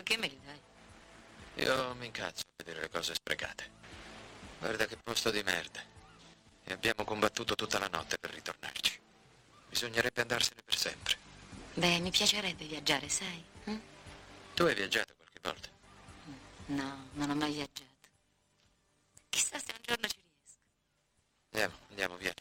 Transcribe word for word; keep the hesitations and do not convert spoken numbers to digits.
perché me li dai? Io mi incazzo a vedere le cose sprecate. Guarda che posto di merda. E abbiamo combattuto tutta la notte per ritornarci. Bisognerebbe andarsene per sempre. Beh, mi piacerebbe viaggiare, sai? Hm? Tu hai viaggiato qualche volta? No, non ho mai viaggiato. Chissà se un giorno ci riesco. Andiamo, andiamo via.